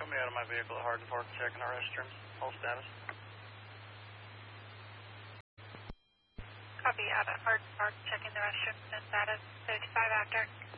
Show me out of my vehicle at Hardin Park, checking our restrooms. Whole status. Copy out at Hardin Park, checking the restrooms and status. 35 after.